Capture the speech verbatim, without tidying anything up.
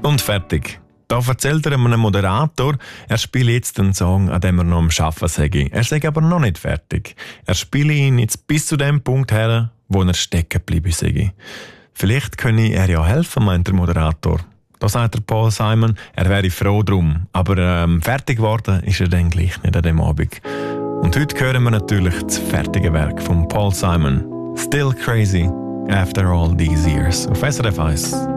Und fertig. Da erzählt er einem Moderator, er spiele jetzt einen Song, an dem er noch am Arbeiten sei. Er sei aber noch nicht fertig. Er spiele ihn jetzt bis zu dem Punkt her, wo er stecken geblieben sei. Vielleicht könne er ja helfen, meint der Moderator. Da sagt der Paul Simon, er wäre froh drum. Aber ähm, fertig geworden ist er dann gleich nicht an dem Abend. Und heute hören wir natürlich das fertige Werk von Paul Simon. Still Crazy After All These Years auf S R F eins.